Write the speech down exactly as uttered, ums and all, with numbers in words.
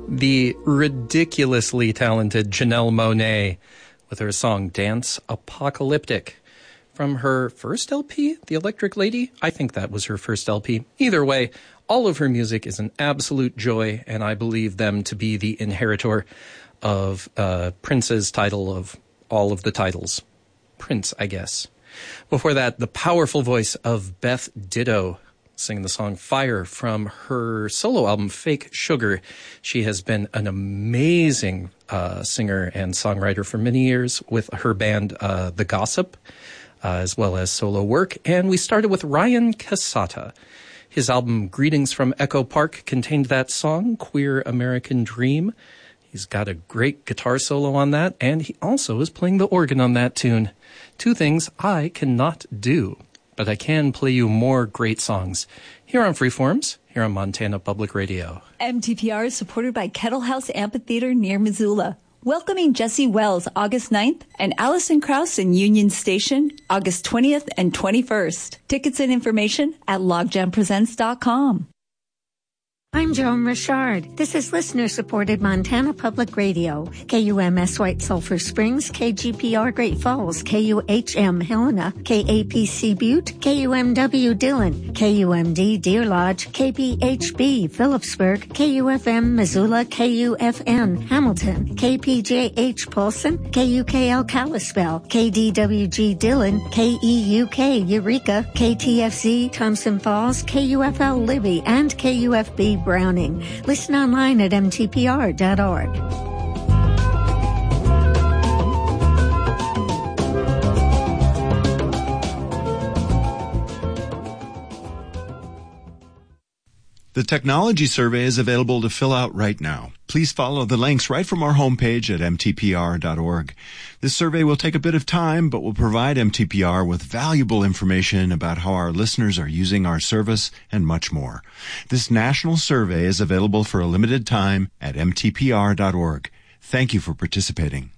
The ridiculously talented Janelle Monáe with her song Dance Apocalyptic from her first L P, The Electric Lady. I think that was her first L P. Either way, all of her music is an absolute joy, and I believe them to be the inheritor of uh, Prince's title of all of the titles. Prince, I guess. Before that, the powerful voice of Beth Ditto singing the song Fire from her solo album Fake Sugar. She has been an amazing uh, singer and songwriter for many years with her band uh, The Gossip, uh, as well as solo work. And we started with Ryan Casata. His album Greetings from Echo Park contained that song, Queer American Dream. He's got a great guitar solo on that, and he also is playing the organ on that tune. Two things I cannot do, but I can play you more great songs here on Freeforms, here on Montana Public Radio. M T P R is supported by Kettle House Amphitheater near Missoula, welcoming Jesse Wells August ninth and Allison Krauss in Union Station August twentieth and twenty-first. Tickets and information at logjam presents dot com. I'm Joan Richard. This is listener-supported Montana Public Radio. K U M S White Sulphur Springs, K G P R Great Falls, K U H M Helena, K A P C Butte, K U M W Dillon, K U M D Deer Lodge, K B H B Phillipsburg, K U F M Missoula, K U F N Hamilton, K P J H Polson, K U K L Kalispell, K D W G Dillon, K E U K Eureka, K T F Z Thompson Falls, K U F L Libby, and K U F B Browning. Listen online at M T P R dot org. The technology survey is available to fill out right now. Please follow the links right from our homepage at M T P R dot org. This survey will take a bit of time, but will provide M T P R with valuable information about how our listeners are using our service and much more. This national survey is available for a limited time at M T P R dot org. Thank you for participating.